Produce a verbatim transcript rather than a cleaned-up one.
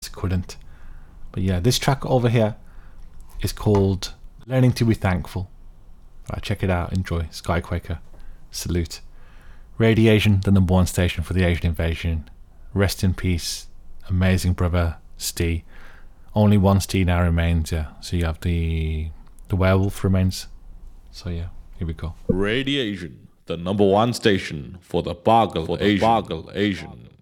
just couldn't. But yeah, this track over here is called Learning to Be Thankful. Right, check it out, enjoy. Skyquaker, salute. Radio Asian, the number one station for the Asian invasion. Rest in peace, amazing brother Stee. Only one Stee now remains, yeah. So you have the the werewolf remains. So yeah, here we go. Radio Asian, the number one station for the Boggle Asian. Boggle Asian.